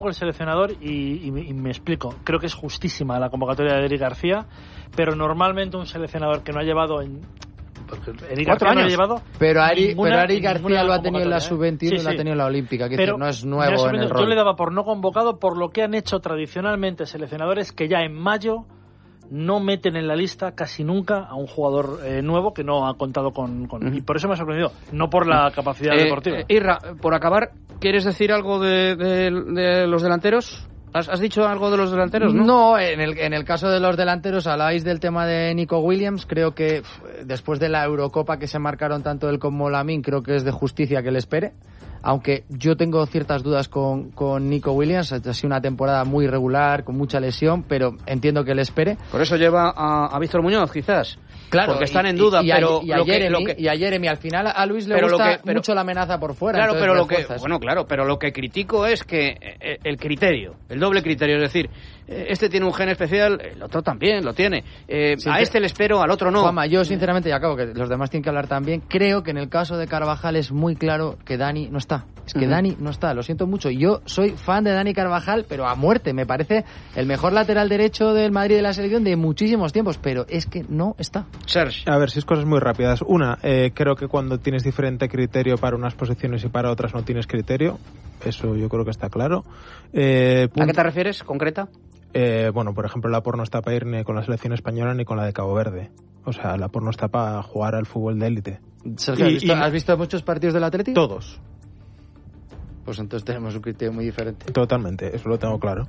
el seleccionador y me explico. Creo que es justísima la convocatoria de Eric García, pero normalmente un seleccionador que no ha llevado porque Eric García no ha llevado pero Eric García lo ha tenido en la sub-21 y lo ha tenido en la olímpica, que pero no es nuevo en el rol. Yo le daba por no convocado por lo que han hecho tradicionalmente seleccionadores que ya en mayo no meten en la lista casi nunca a un jugador nuevo que no ha contado con y por eso me ha sorprendido, no por la capacidad deportiva. Irra, por acabar, ¿quieres decir algo de los delanteros? ¿Has dicho algo de los delanteros, no? No, en el caso de los delanteros, habláis del tema de Nico Williams. Creo que después de la Eurocopa que se marcaron tanto él como Lamine, creo que es de justicia que le espere. Aunque yo tengo ciertas dudas con Nico Williams, ha sido una temporada muy irregular, con mucha lesión, pero entiendo que le espere. Por eso lleva a Víctor Muñoz, quizás. Claro, porque están en duda, y a Jeremy, al final a Luis le gusta mucho la amenaza por fuera. Claro, pero lo que critico es que el criterio, el doble criterio, es decir, este tiene un gen especial, el otro también lo tiene. A este le espero, al otro no. Juanma, yo sinceramente, y acabo, que los demás tienen que hablar también, creo que en el caso de Carvajal es muy claro que Dani no está. Es que Dani no está, lo siento mucho. Yo soy fan de Dani Carvajal, pero a muerte. Me parece el mejor lateral derecho del Madrid de la selección de muchísimos tiempos, pero es que no está. Serge. A ver, 6 cosas muy rápidas. Una, creo que cuando tienes diferente criterio para unas posiciones y para otras no tienes criterio. Eso yo creo que está claro. ¿A qué te refieres, concreta? Bueno, por ejemplo, Laporte no está para ir ni con la selección española ni con la de Cabo Verde. O sea, Laporte no está para jugar al fútbol de élite. Sergio, ¿has visto muchos partidos del Atleti? Todos. Pues entonces tenemos un criterio muy diferente. Totalmente, eso lo tengo claro.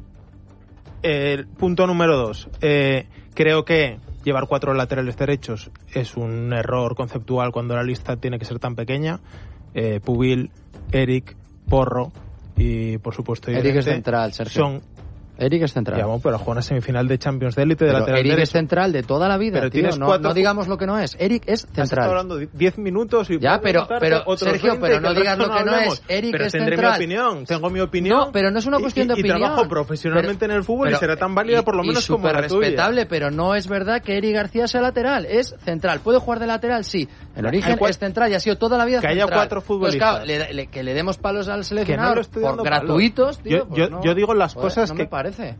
Punto número 2. Creo que llevar 4 laterales derechos es un error conceptual cuando la lista tiene que ser tan pequeña. Pubil, Eric, Porro y, por supuesto, Eric es central, Sergio. Eric es central. Llamo, pero juega una semifinal de Champions de élite de lateral Eric derecho. Es central de toda la vida, pero tío. No digamos lo que no es. Eric es central. Estás hablando 10 minutos y... Ya, pero Sergio, pero no digas lo que no es. Eric es central. Pero tengo mi opinión. No, pero no es una cuestión de opinión. Y trabajo profesionalmente en el fútbol y será tan válida por lo menos como la tuya. Respetable, pero no es verdad que Eric García sea lateral. Es central. ¿Puede jugar de lateral? Sí. En origen es central y ha sido toda la vida central. Que haya 4 futbolistas. Pues claro, que le demos palos al seleccionador por gratuitos, tío. Yo digo las cosas que... No me parece.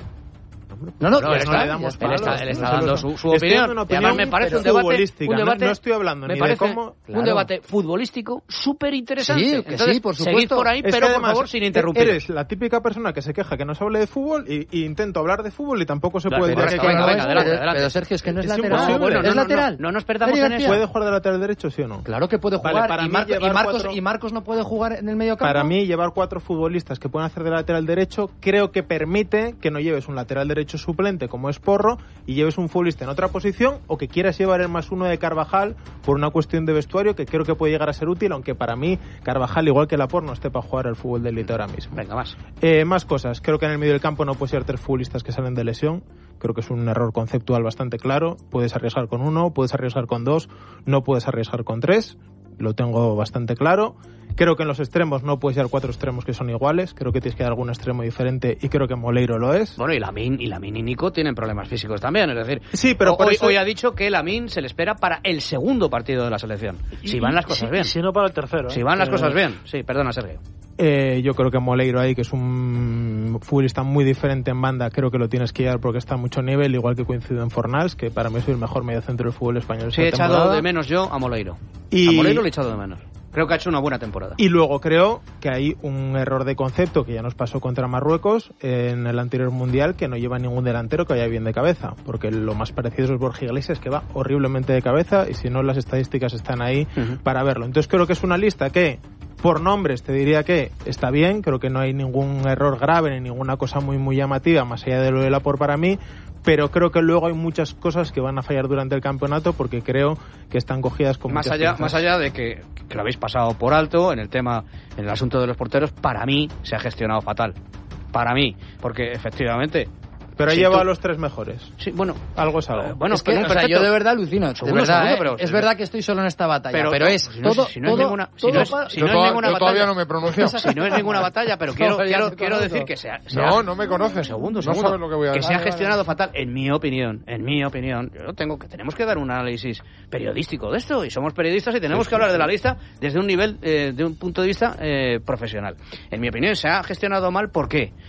No él está dando su opinión. Y además me parece un debate no estoy hablando ni de cómo... Un debate futbolístico súper interesante. Sí, entonces, sí, por supuesto. Seguid por ahí, pero además, por favor, sin interrumpir. Eres la típica persona que se queja que no se hable de fútbol y intento hablar de fútbol y tampoco se puede... Venga, pero Sergio, es que no es lateral. Bueno, es lateral. No nos perdamos en eso. ¿Puede jugar de lateral derecho, sí o no? Claro que puede jugar. Y Marcos no puede jugar en el medio campo. Para mí, llevar 4 futbolistas que pueden hacer de lateral derecho creo que permite que no lleves un lateral derecho suplente como es Porro y lleves un futbolista en otra posición o que quieras llevar el +1 de Carvajal por una cuestión de vestuario que creo que puede llegar a ser útil, aunque para mí Carvajal, igual que Laporte, no esté para jugar al fútbol de élite ahora mismo. Venga, más. Más cosas. Creo que en el medio del campo no puedes llevar 3 futbolistas que salen de lesión. Creo que es un error conceptual bastante claro. Puedes arriesgar con 1, puedes arriesgar con 2, no puedes arriesgar con 3. Lo tengo bastante claro. Creo que en los extremos no puedes llevar 4 extremos que son iguales. Creo que tienes que dar algún extremo diferente y creo que Moleiro lo es. Bueno, y Lamine y Nico tienen problemas físicos también. Es decir, sí, pero hoy ha dicho que Lamine se le espera para el segundo partido de la selección. Si van las cosas bien. Si no, para el tercero. Si van las cosas bien. Sí, perdona, Sergio. Yo creo que Moleiro ahí, que es un futbolista muy diferente en banda, creo que lo tienes que llevar porque está a mucho nivel, igual que coincido en Fornals, que para mí es el mejor mediocentro del fútbol español. Sí, he echado de menos yo a Moleiro. A Moleiro le he echado de menos. Creo que ha hecho una buena temporada. Y luego creo que hay un error de concepto que ya nos pasó contra Marruecos en el anterior Mundial, que no lleva ningún delantero que vaya bien de cabeza, porque lo más parecido es Borja Iglesias, que va horriblemente de cabeza, y si no, las estadísticas están ahí para verlo. Entonces creo que es una lista que, por nombres, te diría que está bien, creo que no hay ningún error grave ni ninguna cosa muy llamativa, más allá de lo de Laporte para mí, pero creo que luego hay muchas cosas que van a fallar durante el campeonato porque creo que están cogidas con más allá de que lo habéis pasado por alto en el asunto de los porteros. Para mí se ha gestionado fatal, para mí, porque efectivamente Pero ha llevado a los 3 mejores. Sí, bueno. Algo es algo. Bueno, es que, o sea, yo de verdad alucino. De verdad, pero, es verdad que estoy solo en esta batalla. Pero es si no es ninguna batalla. Todavía no me pronuncio. Si no es ninguna batalla, pero quiero decir que sea. No me conoces. Segundo. No sabes lo que voy a decir. Que se ha gestionado fatal, en mi opinión. Tenemos que dar un análisis periodístico de esto. Y somos periodistas y tenemos que hablar de la lista desde un nivel, de un punto de vista profesional. En mi opinión, se ha gestionado mal. ¿Por qué?